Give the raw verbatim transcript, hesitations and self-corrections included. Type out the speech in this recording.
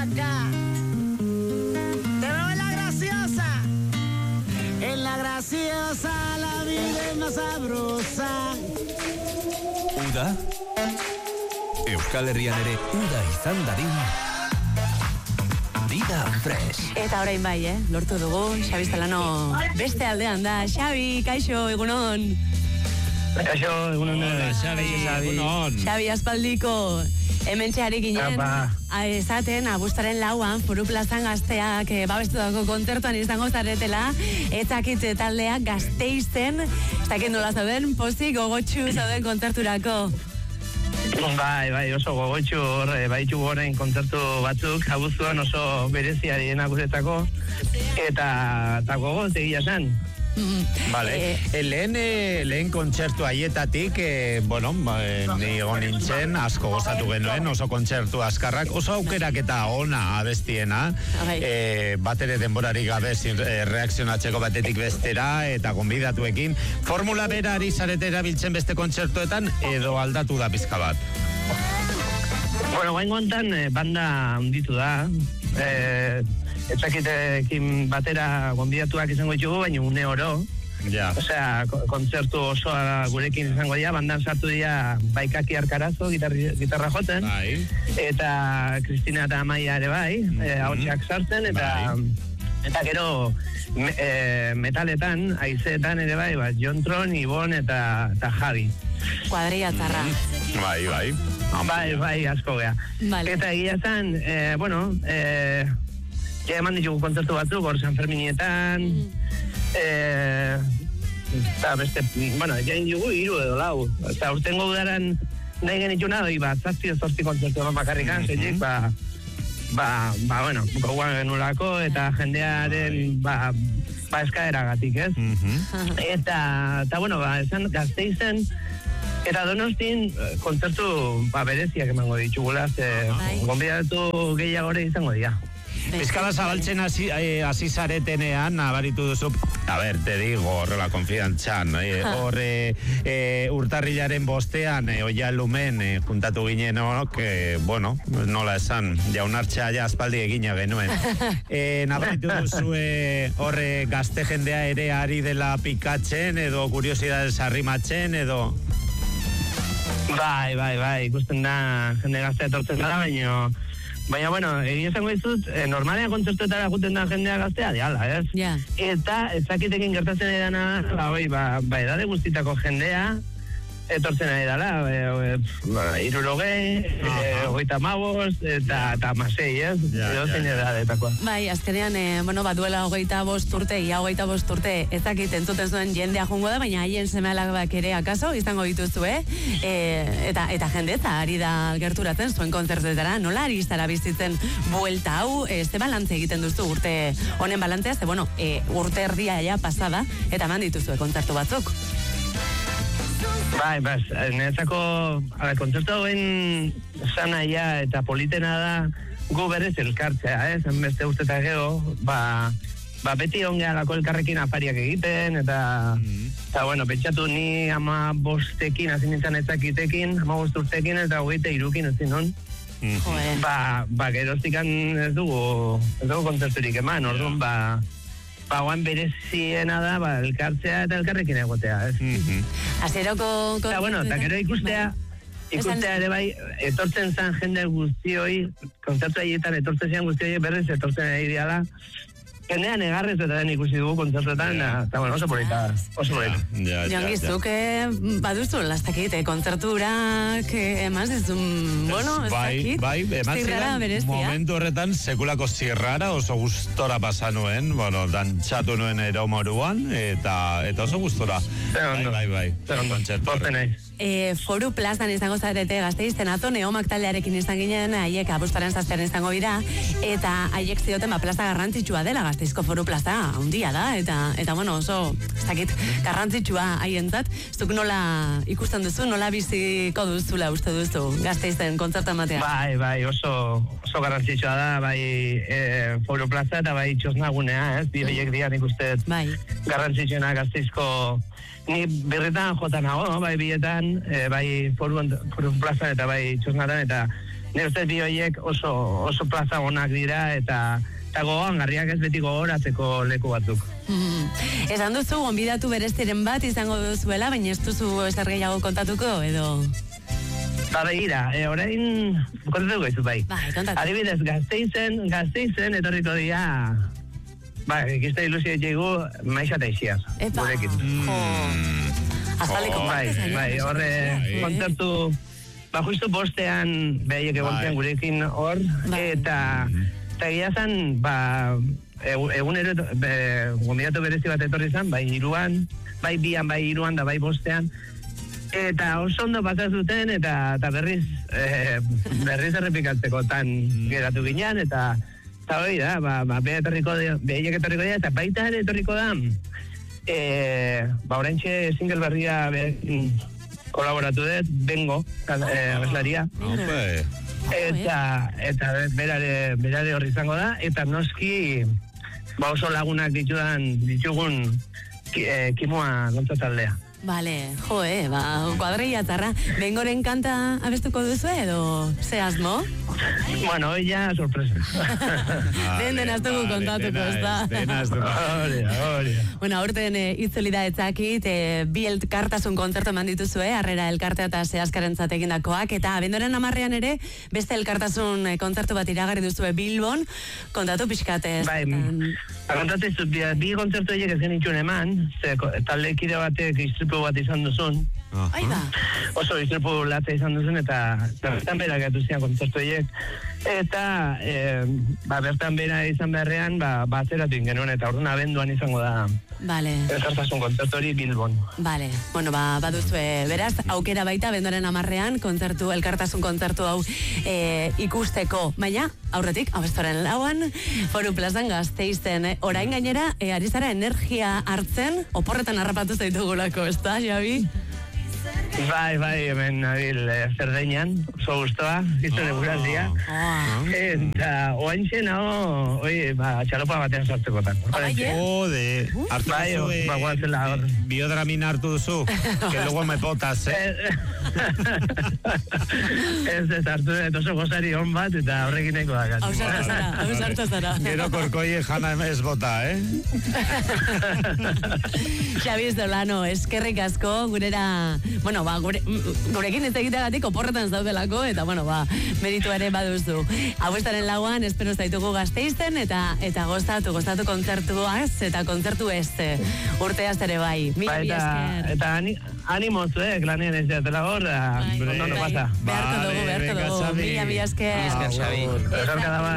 acá. Te veo en la graciosa. En la graciosa la vida es más sabrosa. Uda, Euskal Herrian ere uda izan dadin. Dida Fresh. Eta orain bai, eh? Lortu dugu, Xabi Estalano beste aldean da. Xabi, kaixo, egunon. Kaixo, egunon. Xabi, egunon. Xabi, aspaldiko hemen txeari ginen. Esaten, abuztaren lauan, Foru Plazan gazteak eh, babestu dago kontzertuan izango zaretela. Etzakit taldeak Gasteizen, ez dakit nola zauden, pozik gogotxu zauden kontzerturako. Bai, bai, oso gogotxu hor, bai txugu horrein kontzertu batzuk, abuztuan oso berezia diena guretako, eta, eta gogoz egia zen. Vale, eh, lehen, eh, lehen kontzertu haietatik, eh, bueno, eh, ni egon nintzen, asko gozatu genuen, oso kontzertu askarrak, oso aukerak eta ona abestiena, eh, bat ere denborari gabe eh, reakzionatzeko batetik bestera, eta gonbidatuekin. Formula bera ari zarete erabiltzen beste kontzertuetan, edo aldatu da pizka bat? Bueno, guain gontan, eh, banda handitu da, eh, etzakitekin batera gonbidatuak izango ditugu, baina une oro. Ja. Osea, kontzertu osoa gurekin izango dira, bandan sartu dira Baikaki Arkarazo, gitarri, gitarra joten, bai. Eta Kristina eta Amaia ere bai, mm-hmm. e, hautsak sartzen, eta bai. Eta gero me, e, metaletan, haizeetan ere bai, bat, Jontron, Ibon eta, eta Javi. Kuadria zarra. Mm-hmm. Bai, bai. Bai, bai, asko gea. Vale. Eta egia zen, e, bueno, e, ja eman ditugu kontzertu batzuk, hor San Ferminietan, mm. eh, eta beste, bueno, jain dugu hiru edo lau. Eta urtengo udaran nahi genituna, doi bat, zazti zortzi kontzertu eman bakarrikan, mm-hmm. zetik, ba, ba, ba, bueno, goguan genulako, eta jendearen, ba, ba eskaeragatik, ez? Mm-hmm. Eta, eta, bueno, ba, esan Gasteizen, eta Donostin kontzertu, ba, bereziak emango ditugula, ze, gonbidatu gehiago ere izango dira. Bizkala zabaltzen hasi eh, zaretenean, nabaritu duzu, a ber, te digo, horrela konfidantzan, eh, horre eh, urtarrilaren bostean, eh, oia lumen, eh, juntatu ginen, que, bueno, nola esan, jaunartxea ja aspaldi egina genuen. Eh, nabaritu duzu eh, horre gazte jendea ere ari dela pikatzen, edo kuriosidades arrimatzen, edo... Bai, bai, bai, ikusten da jende gaztea etortzen da, baina... Baina, bueno, egin esango dizut, eh, normalean kontzertuetara juten da jendea gaztea, diala, ez? Yeah. Eta, ezakitekin gertatzen edana, ba, oi, ba, ba, edade guztitako jendea, etortzen ari dala, e, e, ba, irurogei, hogeita mabos, eta, eta masei, ez? Ja, edo zein ja, edadetakoa. Bai, azkenean, e, bueno, bat duela hogeita bost urte, ia hogeita bost urte, ezakit entzuten zuen jendea jungo da, baina haien seme-alabak ere akaso, izango dituzu, eh? E, eta, eta jendeza ari da gerturatzen zuen kontzertuetara, nola ari zara bizitzen buelta hau, e, ze balantze egiten duzu urte honen balantzea, ze, bueno, e, urte erdia ja pasada, eta eman dituzue kontzertu batzuk. Bai, bas, niretzako kontzertu hauen sanaia eta politena da gu berez elkartzea, ez? Eh? Beste urte gero, ba, ba beti ongealako elkarrekin afariak egiten, eta, mm-hmm. eta bueno, pentsatu ni ama bostekin, hasi nintzen etzakitekin, ama bost urtekin, eta hogeita irukin, ez zinon. Mm-hmm. Ba, ba geroztikan ez dugu, ez dugu kontzerturik eman, orduan, ba, ba, guan bereziena da, ba, elkartzea eta elkarrekin egotea, ez? Mm-hmm. Azeroko... Eta, bueno, eta gero ikustea, ikustea ere bai, etortzen zan jende guztioi, kontzertu haietan etortzen zian guztioi, berrez etortzen ari diala, jendean egarrez eta den ikusi dugu kontzertuetan, eta, bueno, oso polita, oso polita. Ja, ja, Jongizuk, ja. baduzu, lastakite, kontzerturak, emaz dizun, bueno, ez dakit, bai, bai, emaz momentu horretan, sekulako zirrara, oso gustora pasa nuen, bueno, dantxatu nuen eromoruan, eta, eta oso gustora. Bai, bai, bai, kontzertu horretan. E, Foru Plazan izango zarete Gasteizen atzo, Neomak taldearekin izan ginen, haiek abuztaren zazpian izango dira, eta haiek zioten, ba, plaza garrantzitsua dela, Gasteizko Foru Plaza, handia da, eta, eta bueno, oso, ez dakit, garrantzitsua haientzat, zuk nola ikusten duzu, nola biziko duzula uste duzu, Gasteizen kontzertu ematea? Bai, bai, oso, oso garrantzitsua da, bai, e, Foru Plaza eta bai txosnagunea, ez, bi horiek dian ikusten bai. Garrantzitsuena Gasteizko. Ni berretan jota nago, no? Bai bietan, e, bai foru, foru plazan eta bai txosnatan, eta nire ustez bi horiek oso, oso plaza onak dira, eta eta gogoan garriak ez beti gogoratzeko leku batzuk. Mm. Esan duzu, gonbidatu bereztiren bat izango duzuela, baina ez duzu ezer gehiago kontatuko, edo... Ba, begira, e, orain kontatuko izu bai. Bai, kontatu. Adibidez, Gasteizen, Gasteizen etorriko dira, ba, ikizte ilusio etxeigu maixa eta ixiaz. Epa, jo. Azaleko bai, bai, horre kontzertu, ba, justu bostean behaiek egontzen gurekin hor, eta eta egia zen, ba, egunero, gombidatu berezi bat etorri zen, bai iruan, bai bian, bai iruan, da bai bostean, eta oso ondo pasaz duten, eta, eta berriz, eh, berriz errepikatzeko tan geratu ginean, eta eta hori da, ba, ba, behaiek etorriko dira, eta baita ere etorriko da, eh, ba, oraintxe single berria behin kolaboratu dut, Bengo, eh, abeslaria. Eta, eta berare, berare horri izango da, eta noski, ba, oso lagunak ditudan, ditugun ki, eh, Kimua gontza taldea. Vale, jo, eh, ba, kuadrilla tarra. Bengoren kanta abestuko duzu edo ze asmo? Bueno, hoy ya sorpresa. Den den astuko kontatuko, ez da? Den astuko. Bueno, aurten e, itzuli da etzakit, e, bi elkartasun kontzertu eman dituzue, harrera elkartea eta zehazkarentzat egindakoak, eta abenduaren amarrean ere, beste elkartasun e, kontzertu bat iragarri duzue Bilbon, kontatu pixkatez. Bai, kontatu izut, bi, bi kontzertu egek ez genitxun eman, ze talde kide batek istripu bat izan duzun. Ai da. Oso istripu latza izan duzun, eta bertan bera gatu zian kontzertu egek. Eta, e, ba, bertan bera izan beharrean, ba, batzeratu ingenuen, eta orduan abenduan izango da. Vale. Elkartasun kontzertu hori Bilbon. Vale. Bueno, ba, baduzue, beraz, aukera baita abenduaren amarrean, kontzertu, elkartasun kontzertu hau e, ikusteko. Baina, aurretik, abestoren lauan, Foru Plazan Gasteizen. Eh? Orain gainera, e, ari zara energia hartzen, oporretan harrapatu zaitugulako, ez da, Xabi? Bai, bai, hemen nabil eh, zerdeinan, oso guztua, izan oh. eguraldia. Oh. Eta, oaintxe nago, oi, ba, txalopa batean sartzekotan. Jode, hartu bai, duzu, eh, ba, guatzela hor. Biodramin hartu duzu, que luego me potas, eh? Ez, ez, hartu dut oso gozari hon bat, eta horrekin eko da. Hau sartu zara, hau sartu zara. Gero korkoi jana ez bota, eh? Xabi Solano, eskerrik asko, gurera, bueno, ba, gure, gurekin ez egiteagatik oporretan ez daudelako, eta, bueno, ba, meritu ere baduzu. Abestaren lauan, espero zaitugu Gasteizen, eta eta goztatu, goztatu kontzertuaz, eta kontzertu ez, urteaz ere bai. Mila ba, bi esker. Eta ani, animozu, eh, klanean ez jatela hor, ondo no pasa. Beharko dugu, beharko dugu. Mila bi esker. Esker, Xabi. Esker,